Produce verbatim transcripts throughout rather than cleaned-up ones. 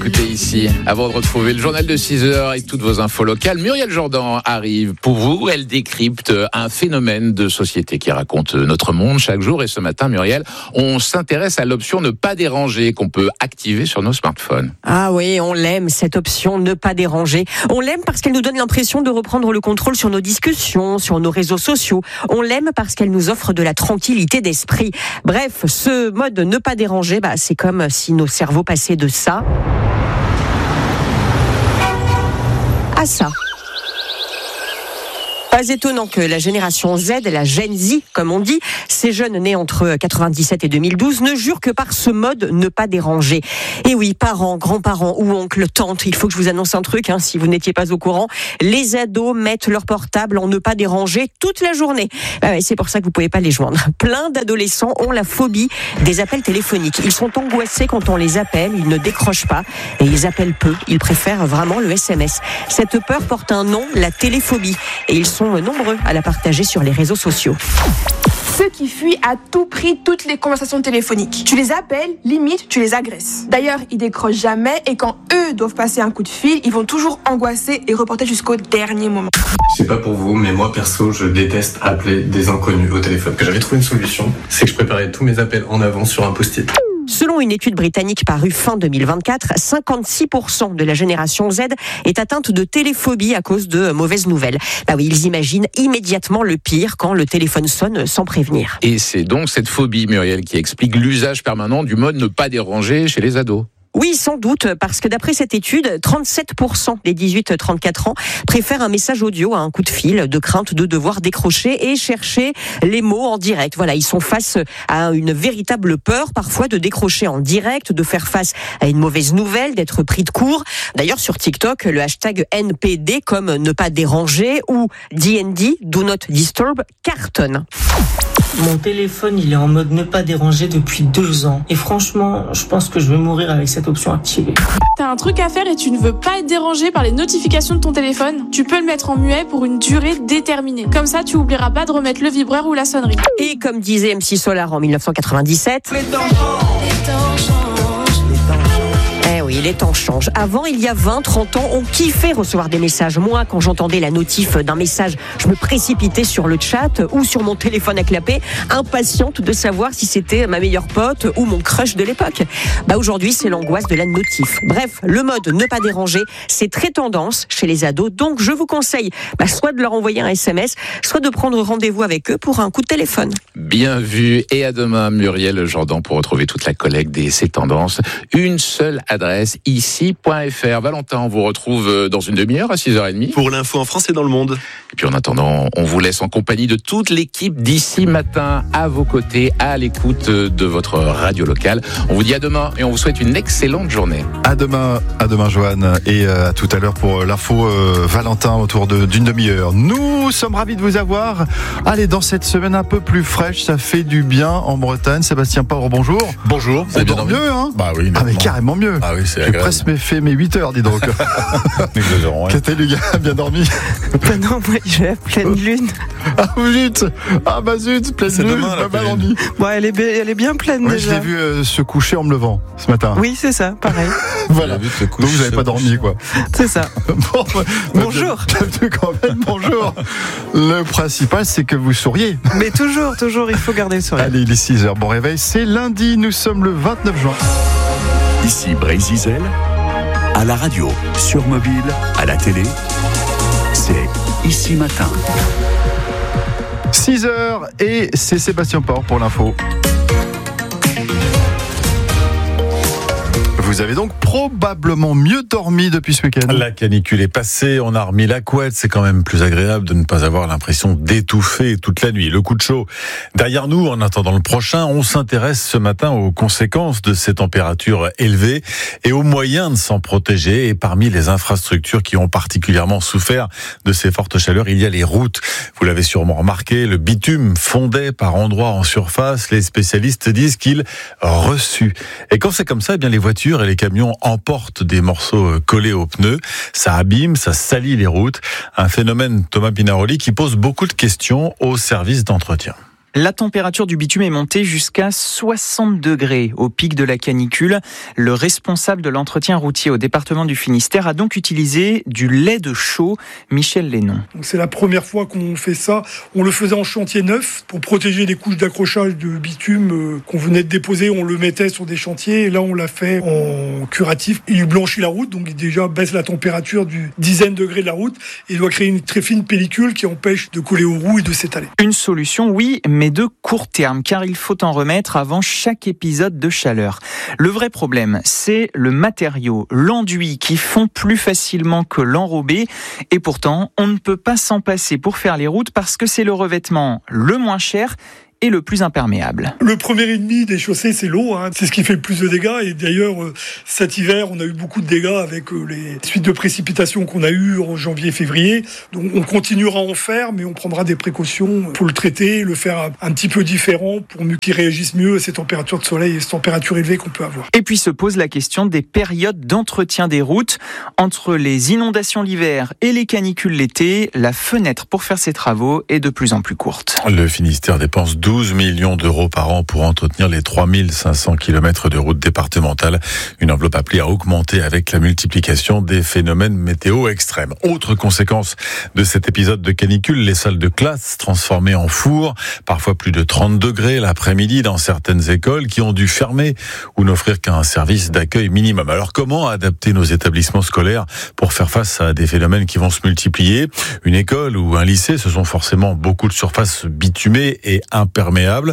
Écoutez ici, avant de retrouver le journal de six heures et toutes vos infos locales, Muriel Jourdan arrive pour vous. Elle décrypte un phénomène de société qui raconte notre monde chaque jour. Et ce matin, Muriel, on s'intéresse à l'option ne pas déranger qu'on peut activer sur nos smartphones. Ah oui, on l'aime, cette option ne pas déranger. On l'aime parce qu'elle nous donne l'impression de reprendre le contrôle sur nos discussions, sur nos réseaux sociaux. On l'aime parce qu'elle nous offre de la tranquillité d'esprit. Bref, ce mode ne pas déranger, bah, c'est comme si nos cerveaux passaient de ça à ça. Pas étonnant que la génération Z, la Gen Z, comme on dit, ces jeunes nés entre quatre-vingt-dix-sept et deux mille douze, ne jurent que par ce mode ne pas déranger. Et oui, parents, grands-parents ou oncles, tantes, il faut que je vous annonce un truc, hein, si vous n'étiez pas au courant, les ados mettent leur portable en ne pas déranger toute la journée. Euh, c'est pour ça que vous pouvez pas les joindre. Plein d'adolescents ont la phobie des appels téléphoniques. Ils sont angoissés quand on les appelle, ils ne décrochent pas et ils appellent peu. Ils préfèrent vraiment le S M S. Cette peur porte un nom, la téléphobie. Et ils sont nombreux à la partager sur les réseaux sociaux. Ceux qui fuient à tout prix toutes les conversations téléphoniques. Tu les appelles, limite, tu les agresses. D'ailleurs, ils décrochent jamais et quand eux doivent passer un coup de fil, ils vont toujours angoisser et reporter jusqu'au dernier moment. Je sais pas pour vous, mais moi perso, je déteste appeler des inconnus au téléphone. Que j'avais trouvé une solution, c'est que je préparais tous mes appels en avance sur un post-it. Selon une étude britannique parue fin deux mille vingt-quatre, cinquante-six pour cent de la génération Z est atteinte de téléphobie à cause de mauvaises nouvelles. Bah oui, ils imaginent immédiatement le pire quand le téléphone sonne sans prévenir. Et c'est donc cette phobie, Muriel, qui explique l'usage permanent du mode ne pas déranger chez les ados. Oui, sans doute, parce que d'après cette étude, trente-sept pour cent des dix-huit à trente-quatre ans préfèrent un message audio à un coup de fil, de crainte de devoir décrocher et chercher les mots en direct. Voilà, ils sont face à une véritable peur, parfois, de décrocher en direct, de faire face à une mauvaise nouvelle, d'être pris de court. D'ailleurs, sur TikTok, le hashtag N P D, comme ne pas déranger, ou D N D, Do Not Disturb, cartonne. Mon téléphone, il est en mode ne pas déranger depuis deux ans. Et franchement, je pense que je vais mourir avec cette option activée. T'as un truc à faire et tu ne veux pas être dérangé par les notifications de ton téléphone? Tu peux le mettre en muet pour une durée déterminée. Comme ça, tu oublieras pas de remettre le vibreur ou la sonnerie. Et comme disait M C Solar en dix-neuf cent quatre-vingt-dix-sept... Les temps changent, les temps changent. Eh oui, les temps changent. Avant, il y a vingt, trente ans, on kiffait recevoir des messages. Moi, quand j'entendais la notif d'un message, je me précipitais sur le chat ou sur mon téléphone à clapper, impatiente de savoir si c'était ma meilleure pote ou mon crush de l'époque. Bah aujourd'hui, c'est l'angoisse de la notif. Bref, le mode ne pas déranger, c'est très tendance chez les ados. Donc, je vous conseille bah, soit de leur envoyer un S M S, soit de prendre rendez-vous avec eux pour un coup de téléphone. Bien vu. Et à demain, Muriel Jourdan, pour retrouver toute la collecte des ces tendances. Une seule adresse, ici point f r. Valentin, on vous retrouve dans une demi-heure à six heures trente. Pour l'info en France et dans le monde. Et puis en attendant, on vous laisse en compagnie de toute l'équipe d'ici matin, à vos côtés, à l'écoute de votre radio locale. On vous dit à demain et on vous souhaite une excellente journée. À demain, à demain Joanne, et à tout à l'heure pour l'info euh, Valentin autour de, d'une demi-heure. Nous sommes ravis de vous avoir. Allez, dans cette semaine un peu plus fraîche, ça fait du bien en Bretagne. Sébastien Pauvre, bonjour. Bonjour. On dort mieux, hein? Bah oui. Ah mais carrément mieux. Ah oui, c'est J'ai presque fait mes huit heures, dis donc. N'exagérons, ouais. Qu'est-ce que les gars, bien dormi? Ben non, moi, je vais pleine lune. Ah zut. Ah bah zut, pleine C'est lune, demain, pas la mal pleine dormi. Bon, elle est, elle est bien pleine Ouais, déjà. je l'ai vu euh, se coucher en me levant ce matin. Oui, c'est ça, pareil. Voilà. Donc Donc vous n'avez pas dormi, quoi. C'est ça. Bon, bah, Bonjour. bienvenue quand même, bonjour. Le principal, c'est que vous souriez. Mais toujours, toujours, il faut garder le sourire. Allez, il est six heures, bon réveil. C'est lundi, nous sommes le vingt-neuf juin. Ici Brésil, à la radio, sur mobile, à la télé, c'est Ici Matin. six heures et c'est Sébastien Port pour l'info. Vous avez donc probablement mieux dormi depuis ce week-end. La canicule est passée, on a remis la couette, c'est quand même plus agréable de ne pas avoir l'impression d'étouffer toute la nuit. Le coup de chaud derrière nous, en attendant le prochain, on s'intéresse ce matin aux conséquences de ces températures élevées et aux moyens de s'en protéger. Et parmi les infrastructures qui ont particulièrement souffert de ces fortes chaleurs, il y a les routes. Vous l'avez sûrement remarqué, le bitume fondait par endroits en surface. Les spécialistes disent qu'il reçut. Et quand c'est comme ça, eh bien les voitures et les camions emportent des morceaux collés aux pneus. Ça abîme, ça salit les routes. Un phénomène, Thomas Pinaroli, qui pose beaucoup de questions aux services d'entretien. La température du bitume est montée jusqu'à soixante degrés au pic de la canicule. Le responsable de l'entretien routier au département du Finistère a donc utilisé du lait de chaux. Michel Lénon. Donc c'est la première fois qu'on fait ça. On le faisait en chantier neuf pour protéger les couches d'accrochage de bitume euh, qu'on venait de déposer. On le mettait sur des chantiers et là on l'a fait en curatif. Il blanchit la route, donc il déjà baisse la température du dizaine degrés de la route et il doit créer une très fine pellicule qui empêche de coller aux roues et de s'étaler. Une solution, oui, mais de court terme, car il faut en remettre avant chaque épisode de chaleur. Le vrai problème, c'est le matériau, l'enduit, qui fond plus facilement que l'enrobé. Et pourtant, on ne peut pas s'en passer pour faire les routes parce que c'est le revêtement le moins cher et le plus imperméable. Le premier ennemi des chaussées, c'est l'eau. Hein. C'est ce qui fait le plus de dégâts. Et d'ailleurs, euh, cet hiver, on a eu beaucoup de dégâts avec euh, les suites de précipitations qu'on a eues en janvier-février. Donc on continuera à en faire, mais on prendra des précautions pour le traiter, le faire un, un petit peu différent pour mieux qu'il réagisse mieux à ces températures de soleil et ces températures élevées qu'on peut avoir. Et puis se pose la question des périodes d'entretien des routes. Entre les inondations l'hiver et les canicules l'été, la fenêtre pour faire ces travaux est de plus en plus courte. Le Finistère dépense douze millions d'euros par an pour entretenir les trois mille cinq cents kilomètres de routes départementales. Une enveloppe appelée à augmenter avec la multiplication des phénomènes météo extrêmes. Autre conséquence de cet épisode de canicule, les salles de classe transformées en fours, parfois plus de trente degrés l'après-midi dans certaines écoles qui ont dû fermer ou n'offrir qu'un service d'accueil minimum. Alors comment adapter nos établissements scolaires pour faire face à des phénomènes qui vont se multiplier ? Une école ou un lycée, ce sont forcément beaucoup de surfaces bitumées et imperméables.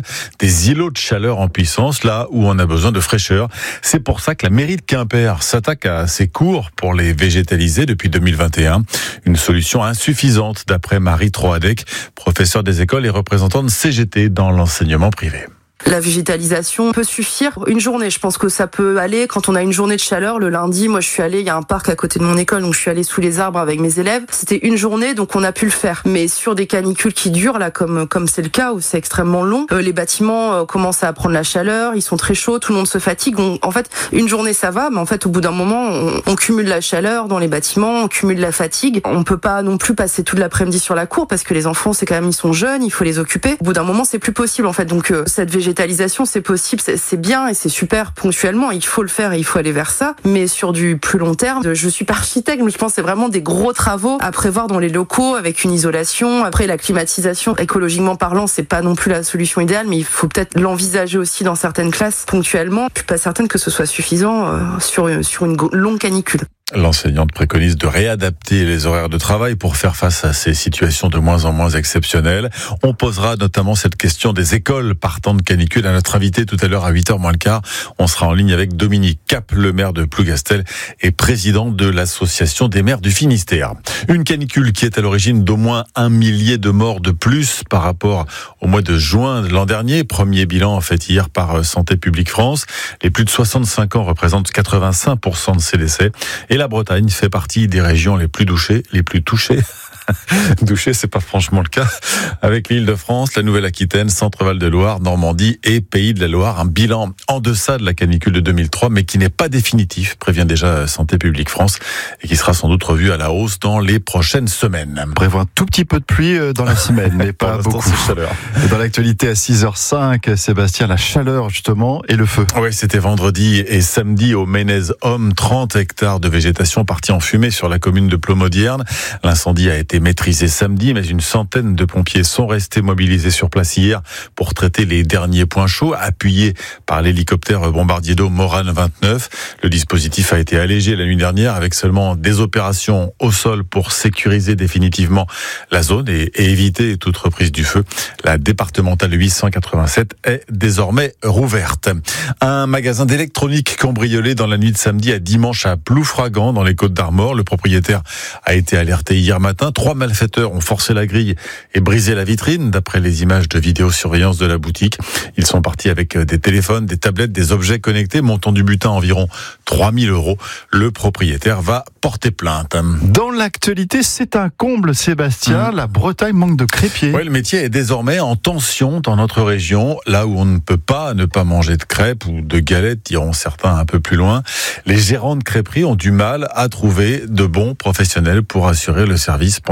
Des îlots de chaleur en puissance, là où on a besoin de fraîcheur. C'est pour ça que la mairie de Quimper s'attaque à ces cours pour les végétaliser depuis deux mille vingt et un. Une solution insuffisante d'après Marie Troadec, professeure des écoles et représentante de C G T dans l'enseignement privé. La végétalisation peut suffire une journée. Je pense que ça peut aller quand on a une journée de chaleur. Le lundi, moi je suis allée, il y a un parc à côté de mon école, donc je suis allée sous les arbres avec mes élèves. C'était une journée, donc on a pu le faire. Mais sur des canicules qui durent, là, comme comme c'est le cas, où c'est extrêmement long, euh, les bâtiments euh, commencent à prendre la chaleur, ils sont très chauds, tout le monde se fatigue. On, en fait, une journée ça va, mais en fait au bout d'un moment, on, on cumule la chaleur dans les bâtiments, on cumule la fatigue. On peut pas non plus passer toute l'après-midi sur la cour parce que les enfants, c'est quand même, ils sont jeunes, il faut les occuper. Au bout d'un moment, c'est plus possible en fait. Donc euh, cette végétalisation, c'est possible, c'est, c'est bien et c'est super ponctuellement. Il faut le faire et il faut aller vers ça. Mais sur du plus long terme, je suis pas architecte, mais je pense que c'est vraiment des gros travaux à prévoir dans les locaux avec une isolation. Après, la climatisation, écologiquement parlant, c'est pas non plus la solution idéale, mais il faut peut-être l'envisager aussi dans certaines classes ponctuellement. Je suis pas certaine que ce soit suffisant euh, sur, sur une longue canicule. L'enseignante préconise de réadapter les horaires de travail pour faire face à ces situations de moins en moins exceptionnelles. On posera notamment cette question des écoles partant de canicule à notre invité tout à l'heure à huit heures moins le quart. On sera en ligne avec Dominique Cap, le maire de Plougastel et président de l'association des maires du Finistère. Une canicule qui est à l'origine d'au moins un millier de morts de plus par rapport au mois de juin de l'an dernier. Premier bilan fait hier par Santé publique France. Les plus de soixante-cinq ans représentent quatre-vingt-cinq pour cent de ces décès. Et la Bretagne fait partie des régions les plus touchées, les plus touchées. Touché, c'est pas franchement le cas. Avec l'Île-de-France, la Nouvelle-Aquitaine, Centre-Val de Loire, Normandie et Pays de la Loire. Un bilan en deçà de la canicule de deux mille trois, mais qui n'est pas définitif, prévient déjà Santé publique France, et qui sera sans doute revu à la hausse dans les prochaines semaines. On prévoit un tout petit peu de pluie dans la semaine, mais pas beaucoup. Et dans l'actualité à six heures cinq, Sébastien, la chaleur justement et le feu. Oui, c'était vendredi et samedi au Ménez-Homme, trente hectares de végétation partis en fumée sur la commune de Plomodierne. L'incendie a été maîtrisé samedi, mais une centaine de pompiers sont restés mobilisés sur place hier pour traiter les derniers points chauds, appuyés par l'hélicoptère bombardier d'eau Morane vingt-neuf. Le dispositif a été allégé la nuit dernière avec seulement des opérations au sol pour sécuriser définitivement la zone et, et éviter toute reprise du feu. La départementale huit cent quatre-vingt-sept est désormais rouverte. Un magasin d'électronique cambriolé dans la nuit de samedi à dimanche à Ploufragan dans les Côtes-d'Armor. Le propriétaire a été alerté hier matin. Trois malfaiteurs ont forcé la grille et brisé la vitrine, d'après les images de vidéosurveillance de la boutique. Ils sont partis avec des téléphones, des tablettes, des objets connectés, montant du butin environ trois mille euros. Le propriétaire va porter plainte. Dans l'actualité, c'est un comble, Sébastien. Mmh. La Bretagne manque de crêpiers. Oui, le métier est désormais en tension dans notre région, là où on ne peut pas ne pas manger de crêpes ou de galettes, diront certains un peu plus loin. Les gérants de crêperies ont du mal à trouver de bons professionnels pour assurer le service pendant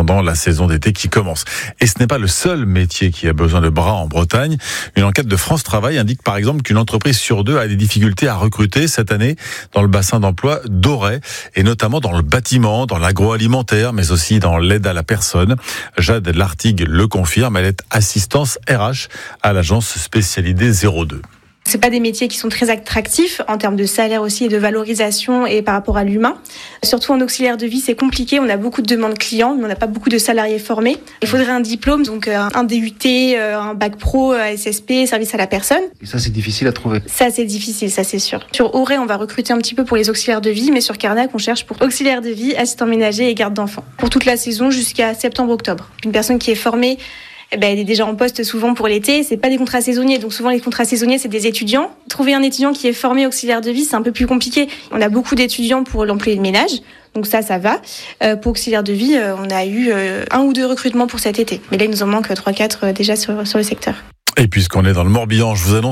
attendant la saison d'été qui commence. Et ce n'est pas le seul métier qui a besoin de bras en Bretagne. Une enquête de France Travail indique par exemple qu'une entreprise sur deux a des difficultés à recruter cette année dans le bassin d'emploi d'Auray, et notamment dans le bâtiment, dans l'agroalimentaire, mais aussi dans l'aide à la personne. Jade Lartigue le confirme, elle est assistance R H à l'agence spécialisée zéro deux. C'est pas des métiers qui sont très attractifs en termes de salaire aussi et de valorisation et par rapport à l'humain. Surtout en auxiliaire de vie, c'est compliqué. On a beaucoup de demandes clients, mais on n'a pas beaucoup de salariés formés. Il faudrait un diplôme, donc un D U T, un bac pro, S S P, service à la personne. Et ça, c'est difficile à trouver. Ça, c'est difficile, ça c'est sûr. Sur Auray, on va recruter un petit peu pour les auxiliaires de vie, mais sur Carnac, on cherche pour auxiliaire de vie, assistant ménager et garde d'enfants. Pour toute la saison jusqu'à septembre-octobre. Une personne qui est formée, eh ben, elle est déjà en poste souvent pour l'été. C'est pas des contrats saisonniers, donc souvent les contrats saisonniers c'est des étudiants. Trouver un étudiant qui est formé auxiliaire de vie, c'est un peu plus compliqué. On a beaucoup d'étudiants pour l'employé de ménage, donc ça, ça va. Euh, pour auxiliaire de vie, euh, on a eu euh, un ou deux recrutements pour cet été, mais là il nous en manque trois quatre euh, déjà sur, sur le secteur. Et puisqu'on est dans le Morbihan, je vous annonce